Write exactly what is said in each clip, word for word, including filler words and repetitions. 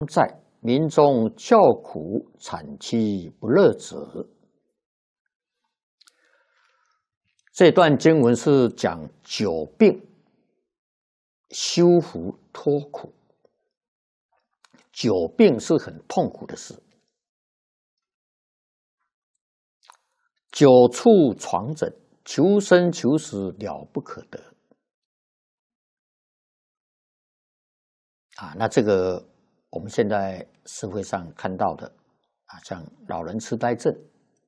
在民众叫苦产期不乐者。这段经文是讲久病修福脱苦。久病是很痛苦的事，久处床枕，求生求死了不可得。啊，那这个我们现在社会上看到的啊，像老人痴呆症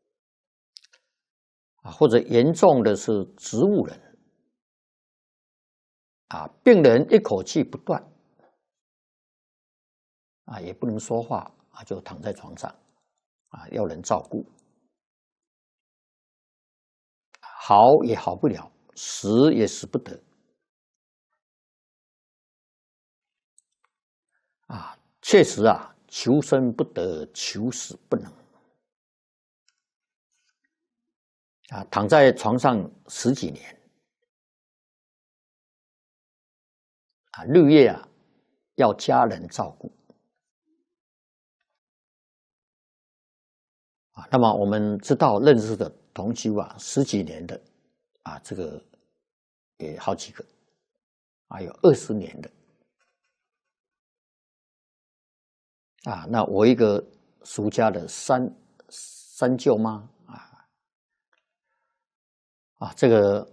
啊，或者严重的是植物人啊，病人一口气不断啊，也不能说话啊，就躺在床上啊，要人照顾，好也好不了，死也死不得啊，确实啊，求生不得，求死不能啊，躺在床上十几年啊，日夜啊要家人照顾啊。那么我们知道认识的同修啊，十几年的啊，这个也好几个，还有二十年的啊。那我一个俗家的三三舅妈啊啊，这个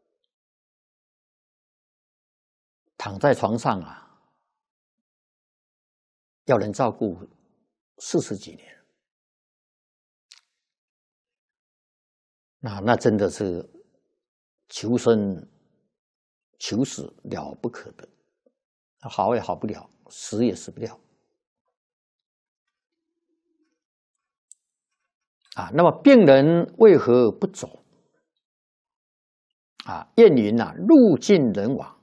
躺在床上啊，要人照顾四十几年。那那真的是求生求死了不可得，好也好不了，死也死不了啊。那么病人为何不走啊？谚云啊，路尽人亡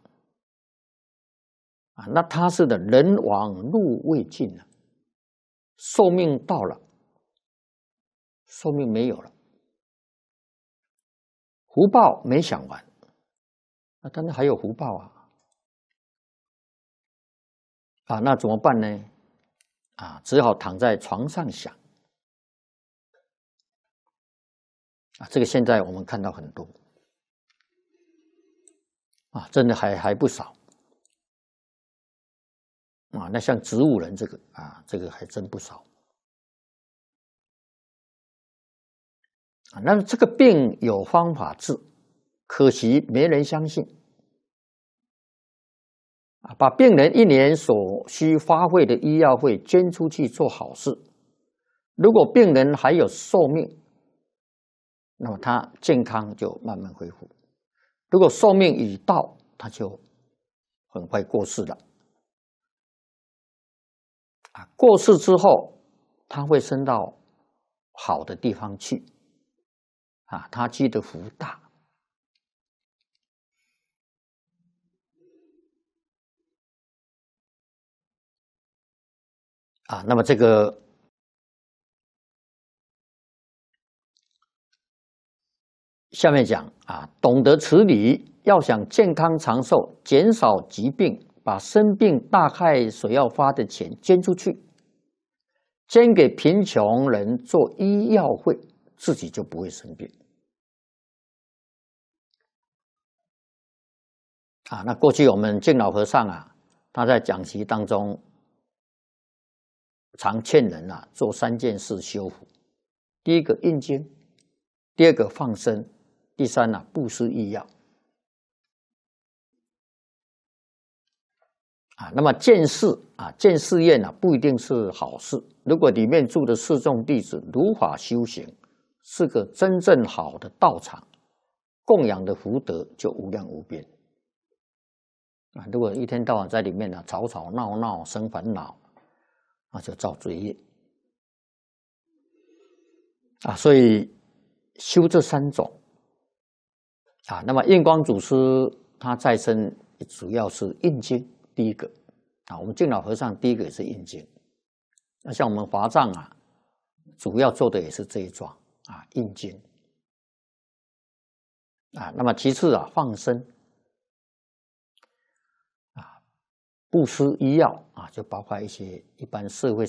啊。那他是的，人亡路未尽啊，寿命到了，寿命没有了。福报没享完，那当然还有福报啊！啊，那怎么办呢？啊，只好躺在床上想。啊，这个现在我们看到很多，啊，真的还还不少。啊，那像植物人这个啊，这个还真不少。啊，那这个病有方法治，可惜没人相信。啊，把病人一年所需花费的医药费捐出去做好事。如果病人还有寿命，那么他健康就慢慢恢复；如果寿命已到，他就很快过世了。啊，过世之后，他会升到好的地方去。啊，他积的福大。啊，那么这个下面讲啊，懂得此理，要想健康长寿，减少疾病，把生病大害所要花的钱捐出去，捐给贫穷人做医药费，自己就不会生病。啊，那过去我们敬老和尚啊，他在讲习当中常劝人啊做三件事修福：第一个印经，第二个放生，第三啊布施医药。啊，那么建寺啊，建寺院啊，不一定是好事。如果里面住的四众弟子如法修行，是个真正好的道场，供养的福德就无量无边。啊，如果一天到晚在里面呢、啊、吵吵闹闹生烦恼，那就造罪业。啊，所以修这三种啊，那么印光祖师他再生主要是印经，第一个啊，我们敬老和尚第一个也是印经。那像我们华藏啊，主要做的也是这一桩啊，印经啊。那么其次啊，放生。 布施医药啊，就包括一些一般社会